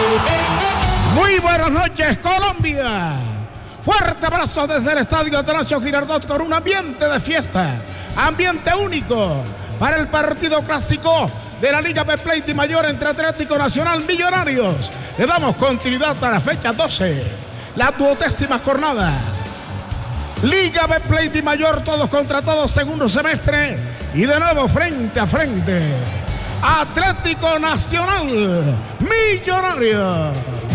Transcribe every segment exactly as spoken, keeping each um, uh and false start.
Muy buenas noches, Colombia. Fuerte abrazo desde el Estadio Atanasio Girardot con un ambiente de fiesta, ambiente único para el partido clásico de la Liga Betplay de Mayor entre Atlético Nacional Millonarios. Le damos continuidad a la fecha doce, la duodécima jornada. Liga Betplay de Mayor, todos contra todos, segundo semestre, y de nuevo frente a frente. Atlético Nacional Millonarios.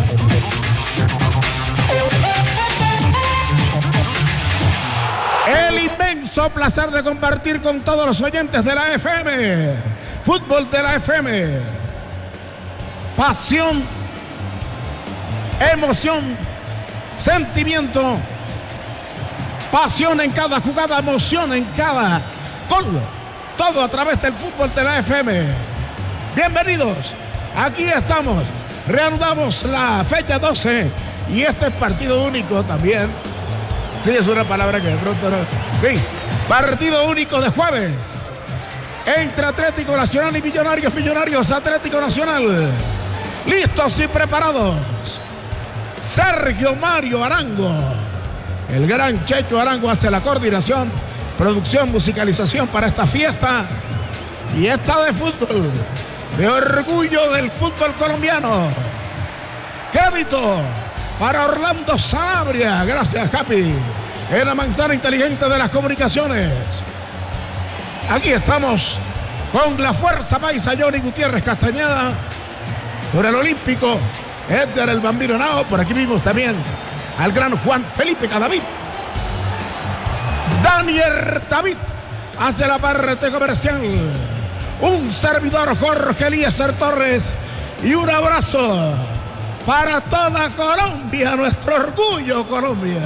El inmenso placer de compartir con todos los oyentes de la F M. Fútbol de la F M. Pasión, emoción, sentimiento. Pasión en cada jugada, emoción en cada gol. Todo a través del fútbol de la F M. Bienvenidos. Aquí estamos. Reanudamos la fecha doce. Y este es partido único también. Sí, es una palabra que de pronto no... Sí, partido único de jueves. Entre Atlético Nacional y Millonarios. Millonarios, Atlético Nacional. Listos y preparados. Sergio Mario Arango. El gran Checho Arango hace la coordinación, producción, musicalización para esta fiesta. Y esta de fútbol. De orgullo del fútbol colombiano. Crédito para Orlando Sanabria. Gracias, Happy. En la manzana inteligente de las comunicaciones. Aquí estamos con la fuerza paisa Johnny Gutiérrez Castañeda. Por el olímpico Edgar el Bambino Nao. Por aquí vimos también al gran Juan Felipe Cadavid. Daniel David hace la parte comercial. Un servidor, Jorge Eliezer Torres. Y un abrazo para toda Colombia, nuestro orgullo, Colombia.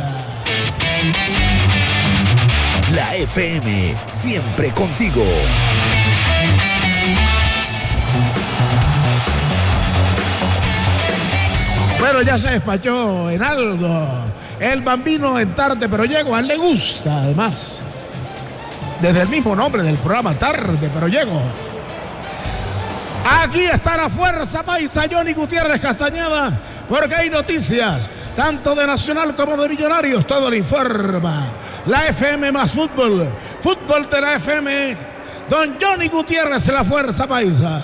La F M, siempre contigo. Bueno, ya se despachó en algo el Bambino en Tarde Pero Llego. A él le gusta, además, desde el mismo nombre del programa, Tarde Pero Llego. Aquí está la fuerza paisa Johnny Gutiérrez Castañeda, porque hay noticias, tanto de Nacional como de Millonarios. Todo lo informa la F M más fútbol. Fútbol de la F M. Don Johnny Gutiérrez, la fuerza paisa.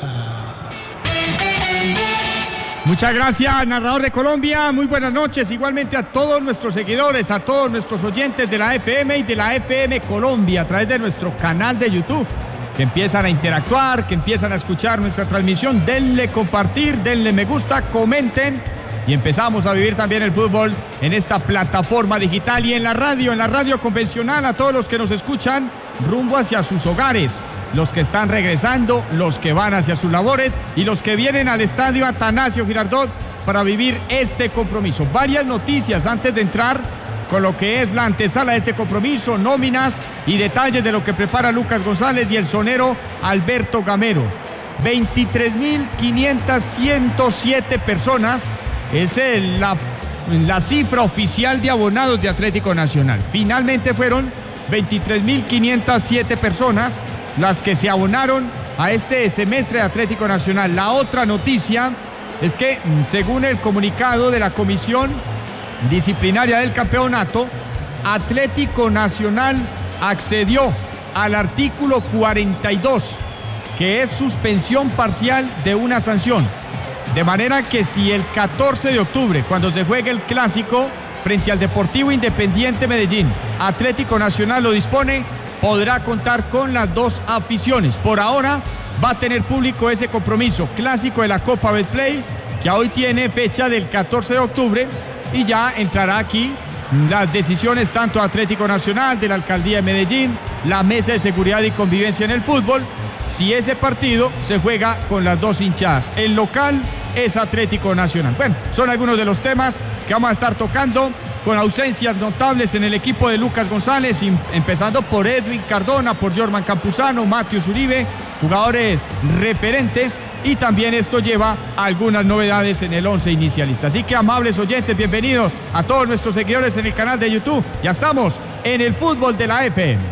Muchas gracias, narrador de Colombia. Muy buenas noches, igualmente a todos nuestros seguidores, a todos nuestros oyentes de la F M y de la F M Colombia a través de nuestro canal de YouTube, que empiezan a interactuar, que empiezan a escuchar nuestra transmisión. Denle compartir, denle me gusta, comenten y empezamos a vivir también el fútbol en esta plataforma digital y en la radio, en la radio convencional. A todos los que nos escuchan rumbo hacia sus hogares, los que están regresando, los que van hacia sus labores y los que vienen al Estadio Atanasio Girardot para vivir este compromiso. Varias noticias antes de entrar con lo que es la antesala de este compromiso, nóminas y detalles de lo que prepara Lucas González y el sonero Alberto Gamero. veintitrés mil quinientas ciento siete personas es el, la, la cifra oficial de abonados de Atlético Nacional. Finalmente fueron veintitrés mil quinientas siete personas las que se abonaron a este semestre de Atlético Nacional. La otra noticia es que, según el comunicado de la Comisión Disciplinaria del Campeonato, Atlético Nacional accedió al artículo cuarenta y dos, que es suspensión parcial de una sanción. De manera que si el catorce de octubre, cuando se juegue el clásico frente al Deportivo Independiente Medellín, Atlético Nacional lo dispone, podrá contar con las dos aficiones. Por ahora va a tener público ese compromiso clásico de la Copa Betplay, que hoy tiene fecha del catorce de octubre, y ya entrará aquí las decisiones tanto Atlético Nacional, de la Alcaldía de Medellín, la Mesa de Seguridad y Convivencia en el Fútbol, si ese partido se juega con las dos hinchadas. El local es Atlético Nacional. Bueno, son algunos de los temas que vamos a estar tocando, con ausencias notables en el equipo de Lucas González, empezando por Edwin Cardona, por Jorman Campuzano, Matius Uribe, jugadores referentes, y también esto lleva a algunas novedades en el once inicialista. Así que, amables oyentes, bienvenidos a todos nuestros seguidores en el canal de YouTube. Ya estamos en el fútbol de la F M.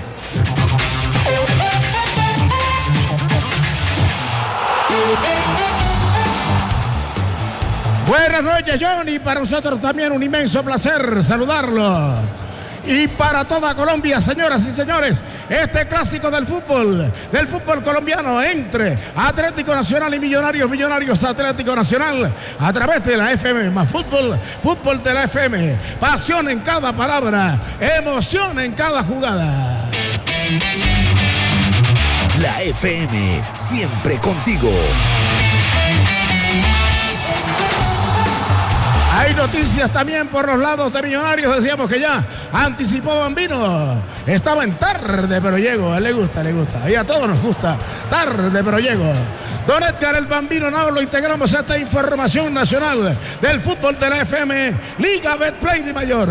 Buenas noches, Johnny. Para nosotros también un inmenso placer saludarlo. Y para toda Colombia, señoras y señores, este clásico del fútbol, del fútbol colombiano entre Atlético Nacional y Millonarios, Millonarios Atlético Nacional, a través de la F M más fútbol, fútbol de la F M, pasión en cada palabra, emoción en cada jugada. La F M, siempre contigo. Hay noticias también por los lados de Millonarios. Decíamos que ya anticipó Bambino. Estaba en tarde, pero llego. A él le gusta, le gusta. Y a todos nos gusta. Tarde, pero llego. Don Edgar el Bambino Nao, lo integramos a esta información nacional del fútbol de la F M, Liga Betplay de Mayor.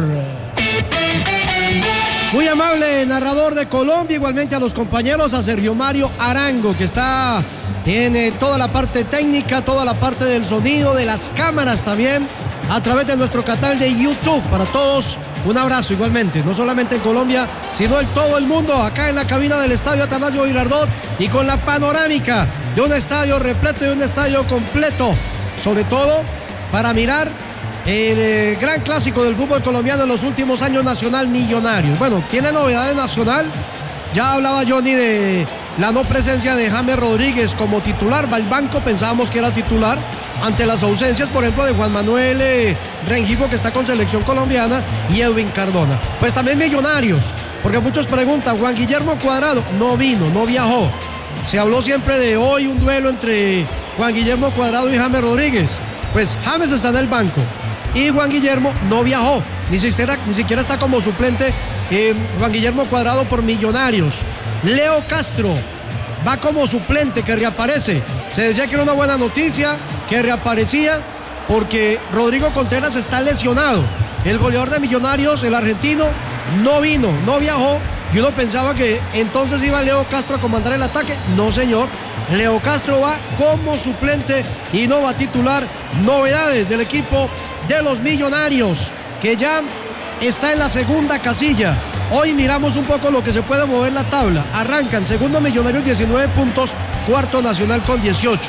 Muy amable narrador de Colombia, igualmente a los compañeros, a Sergio Mario Arango, que está en toda la parte técnica, toda la parte del sonido, de las cámaras también, a través de nuestro canal de YouTube. Para todos, un abrazo igualmente, no solamente en Colombia, sino en todo el mundo, acá en la cabina del Estadio Atanasio Girardot y con la panorámica de un estadio repleto, de un estadio completo, sobre todo para mirar el eh, gran clásico del fútbol colombiano en los últimos años, Nacional Millonarios. Bueno, tiene novedades Nacional. Ya hablaba Johnny de la no presencia de James Rodríguez como titular. Va al banco, pensábamos que era titular ante las ausencias, por ejemplo, de Juan Manuel eh, Rengifo, que está con selección colombiana, y Edwin Cardona. Pues también Millonarios, porque muchos preguntan, Juan Guillermo Cuadrado no vino, no viajó. Se habló siempre de hoy un duelo entre Juan Guillermo Cuadrado y James Rodríguez. Pues James está en el banco y Juan Guillermo no viajó, ni siquiera, ni siquiera está como suplente eh, Juan Guillermo Cuadrado por Millonarios. Leo Castro va como suplente, que reaparece. Se decía que era una buena noticia, que reaparecía, porque Rodrigo Contreras está lesionado. El goleador de Millonarios, el argentino, no vino, no viajó, y uno pensaba que entonces iba Leo Castro a comandar el ataque. No, señor. Leo Castro va como suplente y no va titular. Novedades del equipo de los Millonarios, que ya está en la segunda casilla. Hoy miramos un poco lo que se puede mover la tabla. Arrancan segundo Millonarios diecinueve puntos, cuarto Nacional con dieciocho.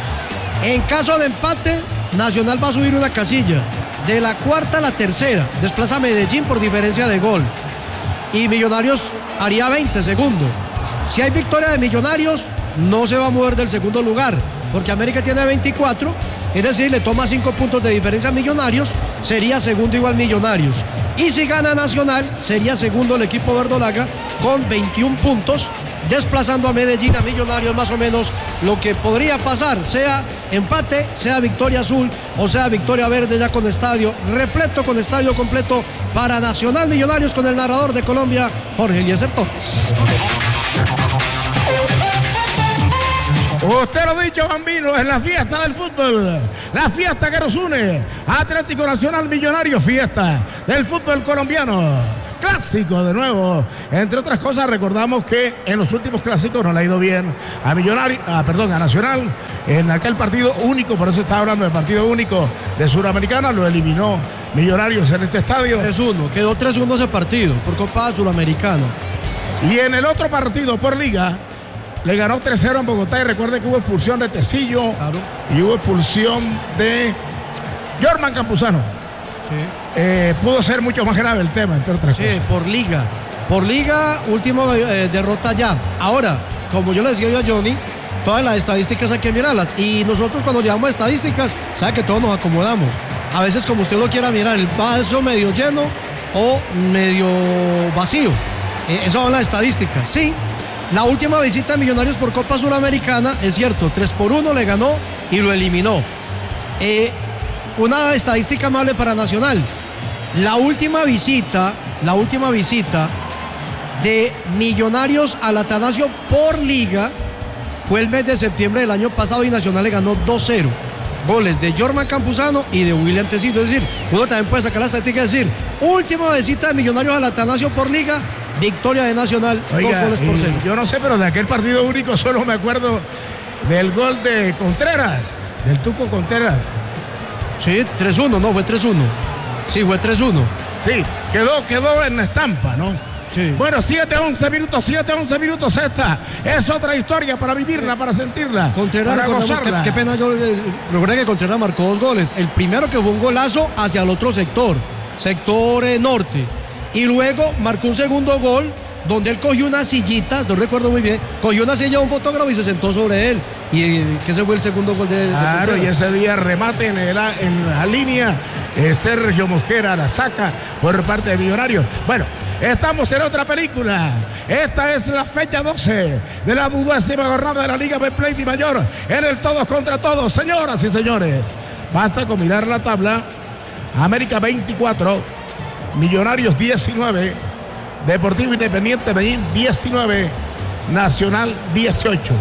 En caso de empate, Nacional va a subir una casilla. De la cuarta a la tercera, desplaza a Medellín por diferencia de gol. Y Millonarios haría veinte, segundo. Si hay victoria de Millonarios, no se va a mover del segundo lugar, porque América tiene veinticuatro, es decir, le toma cinco puntos de diferencia a Millonarios, sería segundo igual Millonarios. Y si gana Nacional, sería segundo el equipo verdolaga con veintiún puntos, desplazando a Medellín, a Millonarios, más o menos lo que podría pasar, sea empate, sea victoria azul o sea victoria verde, ya con estadio repleto, con estadio completo para Nacional Millonarios, con el narrador de Colombia, Jorge Eliezer Torres. Usted lo ha dicho, Bambino, es la fiesta del fútbol, la fiesta que nos une. Atlético Nacional Millonarios, fiesta del fútbol colombiano. Clásico de nuevo. Entre otras cosas, recordamos que en los últimos clásicos no le ha ido bien a Millonarios, ah, perdón, a Nacional, en aquel partido único, por eso estaba hablando del partido único de Suramericana, lo eliminó Millonarios en este estadio. tres uno, quedó tres uno ese partido por Copa Suramericana. Y en el otro partido por Liga, le ganó tres cero en Bogotá, y recuerde que hubo expulsión de Tecillo, claro, y hubo expulsión de Jorman Campuzano. Sí. Eh, pudo ser mucho más grave el tema, entre otras sí, cosas. por Liga. Por Liga, última eh, derrota ya. Ahora, como yo le decía yo a Johnny, todas las estadísticas hay que mirarlas. Y nosotros cuando llevamos estadísticas, sabe que todos nos acomodamos. A veces, como usted lo quiera mirar, el vaso medio lleno o medio vacío. Eh, esas son las estadísticas, sí. La última visita de Millonarios por Copa Suramericana, es cierto, tres por uno le ganó y lo eliminó. Eh, una estadística amable para Nacional. La última visita, la última visita de Millonarios al Atanasio por Liga fue el mes de septiembre del año pasado, y Nacional le ganó dos cero. Goles de Jorman Campuzano y de William Tecillo. Es decir, uno también puede sacar la estadística y decir, última visita de Millonarios al Atanasio por Liga, victoria de Nacional. Oiga, dos goles por cero. Yo no sé, pero de aquel partido único solo me acuerdo del gol de Contreras, del Tuco Contreras. Sí, tres uno, no, fue tres uno. Sí, fue tres uno. Sí, quedó, quedó en la estampa, ¿no? Sí. Bueno, siete, once minutos, siete, once minutos esta. Es otra historia para vivirla, para sentirla, Contreras, para gozarla. Qué, qué pena, yo eh, recuerdo que Contreras marcó dos goles. El primero que fue un golazo hacia el otro sector, sector eh, norte. Y luego marcó un segundo gol donde él cogió una sillita, no recuerdo muy bien, cogió una silla a un fotógrafo y se sentó sobre él. Y que ese fue el segundo gol de... Claro, de y ese día remate en, el, en la línea, eh, Sergio Mosquera la saca por parte de Millonarios. Bueno, estamos en otra película. Esta es la fecha doce de la duodécima jornada de la Liga Betplay Di Mayor, en el todos contra todos, señoras y señores. Basta con mirar la tabla. América veinticuatro, Millonarios diecinueve, Deportivo Independiente Medellín diecinueve, Nacional dieciocho.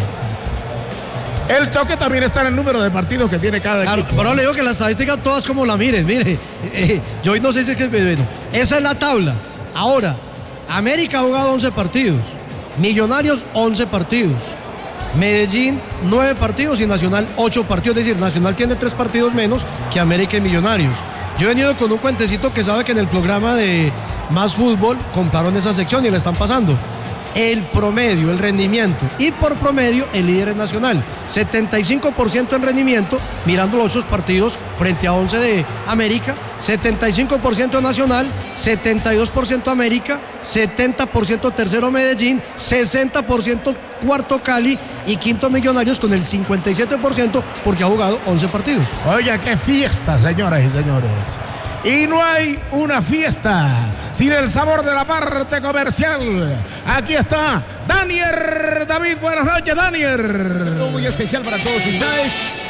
El toque también está en el número de partidos que tiene cada claro, equipo. Pero le digo que las estadísticas todas como la miren, mire. Eh, yo hoy no sé si es que... Bueno, esa es la tabla. Ahora, América ha jugado once partidos, Millonarios once partidos, Medellín nueve partidos y Nacional ocho partidos. Es decir, Nacional tiene tres partidos menos que América y Millonarios. Yo he venido con un cuentecito que sabe que en el programa de Más Fútbol compraron esa sección y la están pasando. El promedio, el rendimiento y por promedio el líder es Nacional, setenta y cinco por ciento en rendimiento mirando los ocho partidos frente a once de América, setenta y cinco por ciento Nacional, setenta y dos por ciento América, setenta por ciento tercero Medellín, sesenta por ciento cuarto Cali y quinto Millonarios con el cincuenta y siete por ciento porque ha jugado once partidos. Oiga, qué fiesta, señoras y señores. Y no hay una fiesta sin el sabor de la parte comercial. Aquí está Daniel David. Buenas noches, Daniel. Un saludo muy especial para todos ustedes.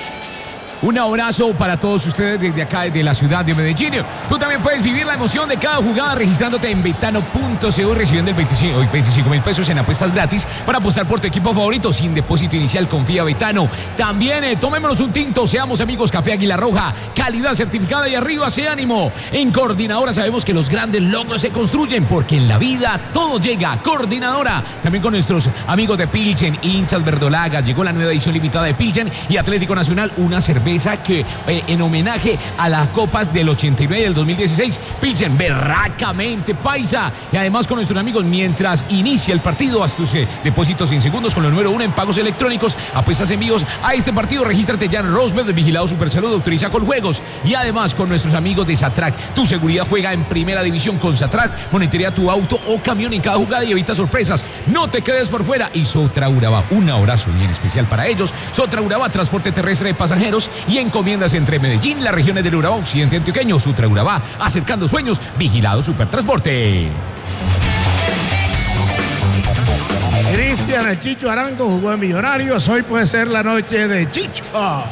Un abrazo para todos ustedes desde acá, desde la ciudad de Medellín. Tú también puedes vivir la emoción de cada jugada registrándote en betano punto co, recibiendo el veinticinco mil pesos en apuestas gratis para apostar por tu equipo favorito sin depósito inicial. Confía Betano. También eh, tomémonos un tinto, seamos amigos. Café Águila Roja, calidad certificada y arriba ese ánimo. En Coordinadora sabemos que los grandes logros se construyen porque en la vida todo llega. Coordinadora. También con nuestros amigos de Pilsen, hinchas verdolaga. Llegó la nueva edición limitada de Pilsen y Atlético Nacional, una cerveza que eh, en homenaje a las copas del ochenta y nueve y del dos mil dieciséis, Pilsen berracamente paisa. Y además con nuestros amigos, mientras inicia el partido, haz tus eh, depósitos en segundos con lo número uno en pagos electrónicos, apuestas en vivos a este partido. Regístrate ya en Rosbeth, vigilado Supersalud, autoriza con juegos. Y además con nuestros amigos de Satrac, tu seguridad juega en primera división con Satrac. Monitorea tu auto o camión en cada jugada y evita sorpresas. No te quedes por fuera. Y Sotra Urabá, un abrazo bien especial para ellos. Sotra Urabá, transporte terrestre de pasajeros y encomiendas entre Medellín, las regiones del Urabá Occidente antioqueño. Sotra Urabá, acercando sueños, vigilado Supertransporte. Cristian el Chicho Arango jugó en Millonarios. Hoy puede ser la noche de Chicho.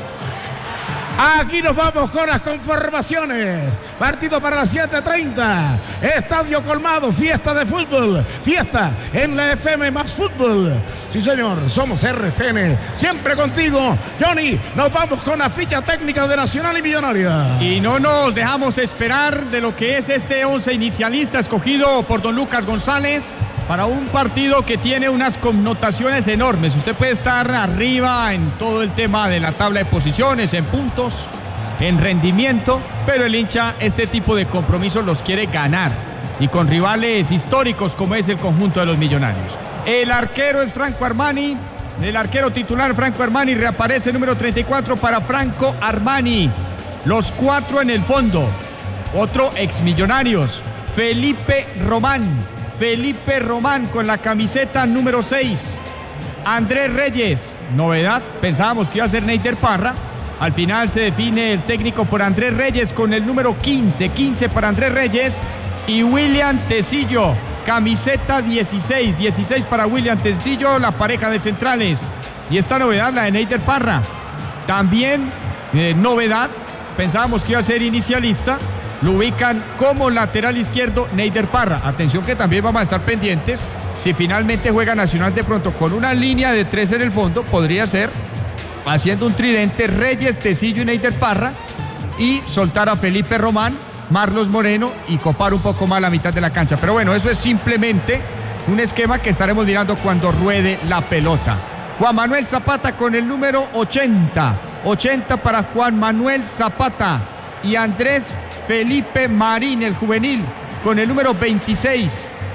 Aquí nos vamos con las conformaciones. Partido para las siete treinta. Estadio colmado, fiesta de fútbol. Fiesta en la F M Más Fútbol. Sí, señor, somos R C N. Siempre contigo, Johnny. Nos vamos con la ficha técnica de Nacional y Millonaria. Y no nos dejamos esperar de lo que es este once inicialista escogido por don Lucas González para un partido que tiene unas connotaciones enormes. Usted puede estar arriba en todo el tema de la tabla de posiciones, en puntos, en rendimiento, pero el hincha este tipo de compromisos los quiere ganar y con rivales históricos como es el conjunto de los Millonarios. El arquero es Franco Armani, el arquero titular Franco Armani, reaparece el número treinta y cuatro para Franco Armani. Los cuatro en el fondo, otro ex Millonarios, Felipe Román. Felipe Román con la camiseta número seis. Andrés Reyes, novedad, pensábamos que iba a ser Neider Parra. Al final se define el técnico por Andrés Reyes con el número quince. quince para Andrés Reyes. Y William Tecillo, camiseta dieciséis. dieciséis para William Tecillo, la pareja de centrales. Y esta novedad, la de Neider Parra. También eh, novedad, pensábamos que iba a ser inicialista. Lo ubican como lateral izquierdo Neider Parra. Atención que también vamos a estar pendientes. Si finalmente juega Nacional de pronto con una línea de tres en el fondo, podría ser haciendo un tridente Reyes, Tecillo y Neider Parra y soltar a Felipe Román, Marlos Moreno y copar un poco más la mitad de la cancha. Pero bueno, eso es simplemente un esquema que estaremos mirando cuando ruede la pelota. Juan Manuel Zapata con el número ochenta. ochenta para Juan Manuel Zapata. Y Andrés Felipe Marín, el juvenil, con el número veintiséis.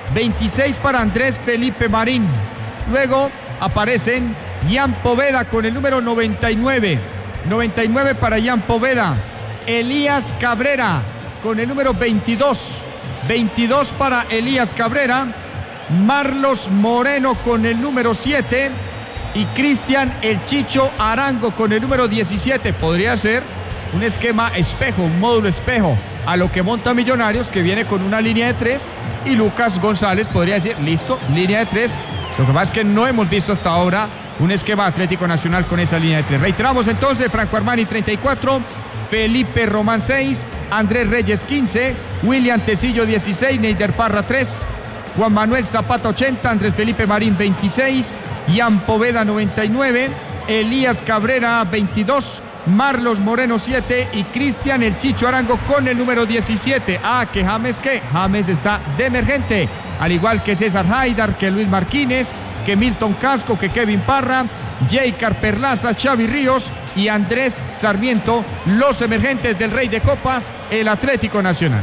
veintiséis para Andrés Felipe Marín. Luego aparecen Ian Poveda con el número noventa y nueve. noventa y nueve para Ian Poveda. Elías Cabrera con el número veintidós. veintidós para Elías Cabrera. Marlos Moreno con el número siete. Y Cristian El Chicho Arango con el número diecisiete. Podría ser un esquema espejo, un módulo espejo a lo que monta Millonarios, que viene con una línea de tres. Y Lucas González podría decir, listo, línea de tres. Lo que pasa es que no hemos visto hasta ahora un esquema Atlético Nacional con esa línea de tres. Reiteramos entonces: Franco Armani treinta y cuatro, Felipe Román seis, Andrés Reyes quince, William Tecillo dieciséis, Neider Parra tres, Juan Manuel Zapata ochenta, Andrés Felipe Marín veintiséis, Ian Poveda noventa y nueve, Elías Cabrera veintidós, Marlos Moreno siete y Cristian El Chicho Arango con el número diecisiete. Ah, que James, que James está de emergente, al igual que César Haidar, que Luis Marquínez, que Milton Casco, que Kevin Parra, Jaycar Perlaza, Xavi Ríos y Andrés Sarmiento, los emergentes del Rey de Copas, el Atlético Nacional.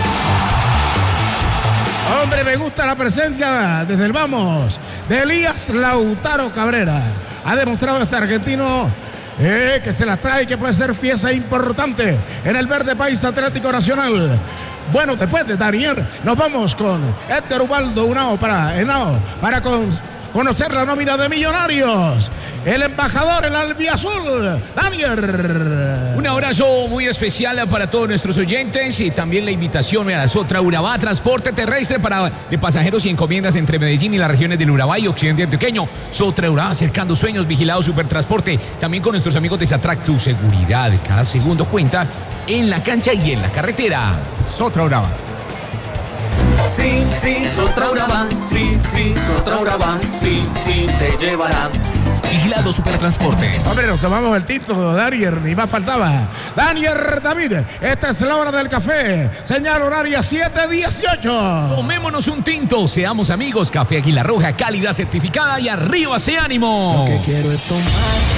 Hombre, me gusta la presencia desde el vamos de Elías Lautaro Cabrera. Ha demostrado este argentino eh, que se las trae y que puede ser pieza importante en el verde país Atlético Nacional. Bueno, después de Daniel, nos vamos con Héctor Ubaldo Unao para, Henao, para con, conocer la nómina de Millonarios. El embajador, el albiazul, Daniel. Un abrazo muy especial para todos nuestros oyentes y también la invitación a la Sotra Urabá, transporte terrestre para de pasajeros y encomiendas entre Medellín y las regiones del Urabá y Occidente Antioqueño. Sotra Urabá, acercando sueños, vigilado Supertransporte. También con nuestros amigos de Satrac, tu seguridad. Cada segundo cuenta en la cancha y en la carretera. Sotra Urabá. Sí, sí, Sotra Urabá, sí, sí, Sotra Urabá, sí, sí, te llevará. Vigilado Supertransporte. Hombre, nos tomamos el tinto, Daniel, ni más faltaba. Daniel David, esta es la hora del café. Señal horaria siete dieciocho. Tomémonos un tinto, seamos amigos. Café Águila Roja, calidad certificada y arriba ese ánimo. Lo que quiero es tomar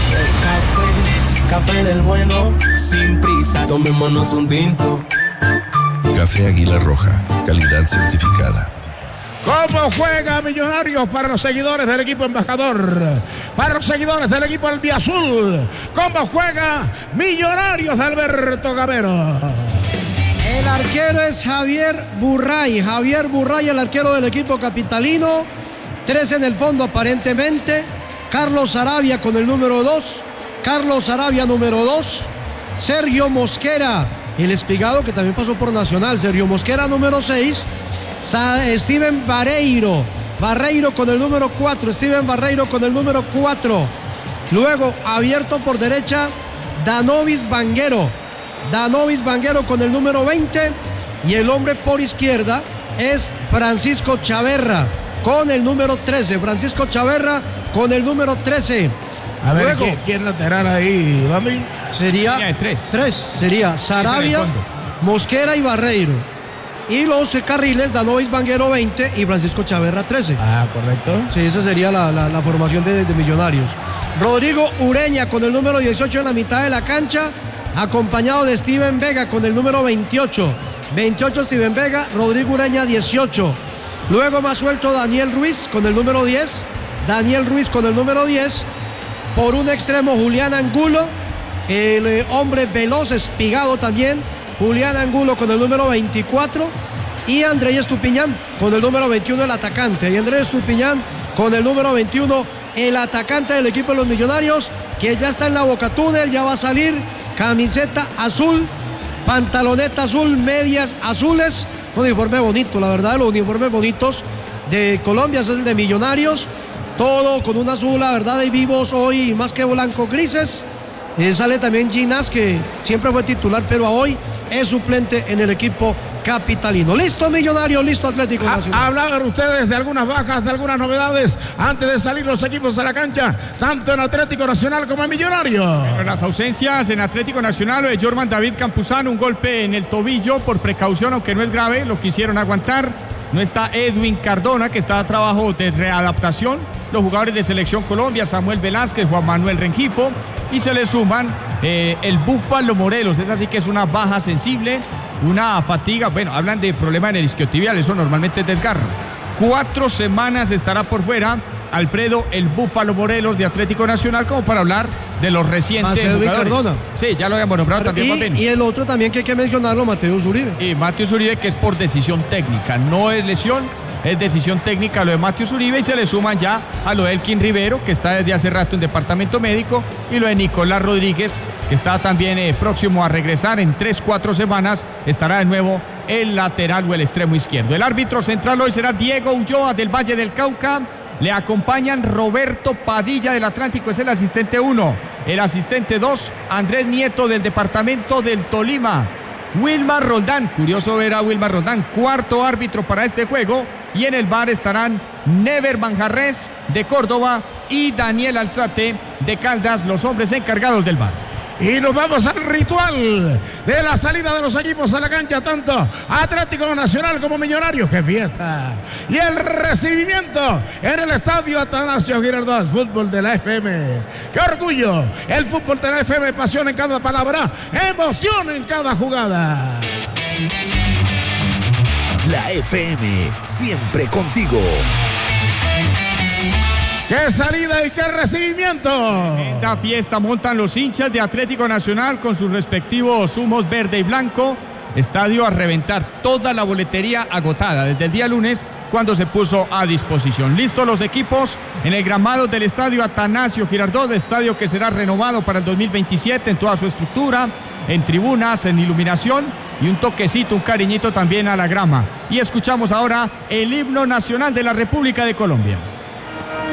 el café, café del bueno, sin prisa. Tomémonos un tinto. Café Águila Roja, calidad certificada. ¿Cómo juega Millonarios para los seguidores del equipo embajador? Para los seguidores del equipo albiazul. ¿Cómo juega Millonarios de Alberto Gamero? El arquero es Javier Burray. Javier Burray, el arquero del equipo capitalino. Tres en el fondo aparentemente. Carlos Arabia con el número dos. Carlos Arabia número dos. Sergio Mosquera, el espigado que también pasó por Nacional. Sergio Mosquera número seis. Steven Barreiro, Barreiro con el número cuatro, Steven Barreiro con el número cuatro. Luego abierto por derecha, Danovis Vanguero, Danovis Vanguero con el número veinte. Y el hombre por izquierda es Francisco Chaverra con el número trece. Francisco Chaverra con el número trece. A ver, Luego, ¿quién, quién lateral ahí, Bambi? Sería tres. tres, sería Sarabia, Mosquera y Barreiro. Y los carriles, Danovis Vanguero veinte y Francisco Chaverra trece. Ah, correcto. Sí, esa sería la, la, la formación de, de Millonarios. Rodrigo Ureña con el número dieciocho en la mitad de la cancha, acompañado de Steven Vega con el número veintiocho. veintiocho Steven Vega, Rodrigo Ureña dieciocho. Luego más suelto Daniel Ruiz con el número diez. Daniel Ruiz con el número diez. Por un extremo Julián Angulo, el eh, hombre veloz, espigado también. Julián Angulo con el número veinticuatro y Andrés Estupiñán con el número veintiuno, el atacante. Y Andrés Estupiñán con el número veintiuno, el atacante del equipo de los Millonarios, que ya está en la boca túnel, ya va a salir. Camiseta azul, pantaloneta azul, medias azules. Un uniforme bonito, la verdad, los uniformes bonitos de Colombia es el de Millonarios. Todo con un azul, la verdad, de vivos hoy más que blanco, grises. Eh, sale también Ginás, que siempre fue titular, pero a hoy es suplente en el equipo capitalino. Listo Millonario, listo Atlético Nacional. Hablaban ustedes de algunas bajas, de algunas novedades antes de salir los equipos a la cancha, tanto en Atlético Nacional como en Millonario. Pero las ausencias en Atlético Nacional, lo de Jorman David Campuzano, un golpe en el tobillo por precaución, aunque no es grave, lo quisieron aguantar. No está Edwin Cardona, que está a trabajo de readaptación. Los jugadores de Selección Colombia, Samuel Velázquez, Juan Manuel Rengifo, y se le suman eh, el Búfalo Morelos. Es así que es una baja sensible, una fatiga. Bueno, hablan de problema en el isquiotibial, eso normalmente es desgarro. Cuatro semanas estará por fuera Alfredo el Búfalo Morelos de Atlético Nacional, como para hablar de los recientes Marcelo jugadores. Cardona. Sí, ya lo habíamos nombrado también. Y, y el otro también que hay que mencionarlo, Mateus Uribe. Y Mateus Uribe, que es por decisión técnica, no es lesión, es decisión técnica lo de Mateus Uribe, y se le suman ya a lo de Elkin Rivero, que está desde hace rato en departamento médico, y lo de Nicolás Rodríguez, que está también eh, próximo a regresar en tres, cuatro semanas, estará de nuevo el lateral o el extremo izquierdo. El árbitro central hoy será Diego Ulloa del Valle del Cauca. Le acompañan Roberto Padilla del Atlántico, es el asistente uno. El asistente dos, Andrés Nieto del departamento del Tolima. Wilmar Roldán, curioso ver a Wilmar Roldán, cuarto árbitro para este juego. Y en el V A R estarán Never Manjarres de Córdoba y Daniel Alzate de Caldas, los hombres encargados del V A R. Y nos vamos al ritual de la salida de los equipos a la cancha, tanto Atlético Nacional como Millonarios. ¡Qué fiesta! Y el recibimiento en el estadio Atanasio Girardot, fútbol de la F M. ¡Qué orgullo! El fútbol de la F M, pasión en cada palabra, emoción en cada jugada. La F M, siempre contigo. ¡Qué salida y qué recibimiento! Esta fiesta montan los hinchas de Atlético Nacional con sus respectivos humos verde y blanco. Estadio a reventar, toda la boletería agotada desde el día lunes, cuando se puso a disposición. Listos los equipos en el gramado del estadio Atanasio Girardot, estadio que será renovado para el dos mil veintisiete en toda su estructura, en tribunas, en iluminación y un toquecito, un cariñito también a la grama. Y escuchamos ahora el himno nacional de la República de Colombia.